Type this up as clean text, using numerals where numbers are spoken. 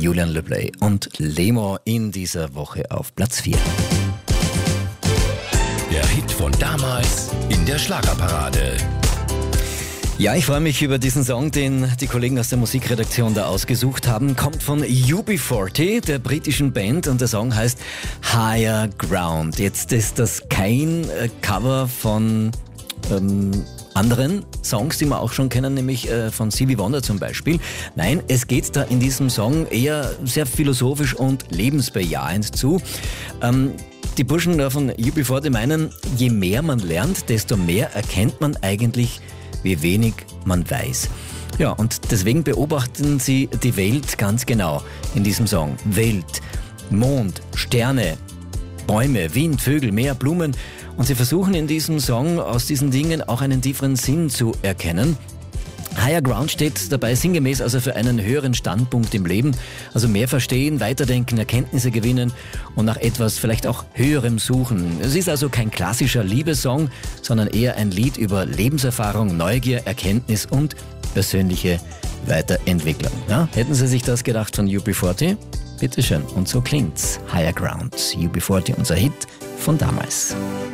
Julian Leplay und Lemo in dieser Woche auf Platz 4. Der Hit von damals in der Schlagerparade. Ja, ich freue mich über diesen Song, den die Kollegen aus der Musikredaktion da ausgesucht haben. Kommt von UB40, der britischen Band, und der Song heißt Higher Ground. Jetzt ist das kein Cover von anderen Songs, die wir auch schon kennen, nämlich von Stevie Wonder zum Beispiel. Nein, es geht da in diesem Song eher sehr philosophisch und lebensbejahend zu. Die Burschen da von UB40 meinen, je mehr man lernt, desto mehr erkennt man eigentlich, wie wenig man weiß. Ja, und deswegen beobachten sie die Welt ganz genau in diesem Song. Welt, Mond, Sterne, Bäume, Wind, Vögel, Meer, Blumen. Und sie versuchen in diesem Song aus diesen Dingen auch einen tieferen Sinn zu erkennen. Higher Ground steht dabei sinngemäß also für einen höheren Standpunkt im Leben, also mehr verstehen, weiterdenken, Erkenntnisse gewinnen und nach etwas vielleicht auch Höherem suchen. Es ist also kein klassischer Liebessong, sondern eher ein Lied über Lebenserfahrung, Neugier, Erkenntnis und persönliche Weiterentwicklung. Ja, hätten Sie sich das gedacht von UB40? Bitteschön, und so klingt's. Higher Ground, UB40, unser Hit von damals.